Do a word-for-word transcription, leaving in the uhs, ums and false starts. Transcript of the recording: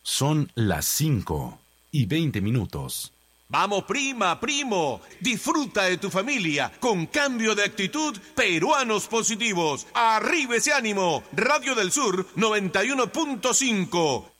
Son las cinco y veinte minutos. Vamos, prima, primo, disfruta de tu familia con cambio de actitud. Peruanos positivos. Arriba ese ánimo. Radio del Sur noventa y uno punto cinco.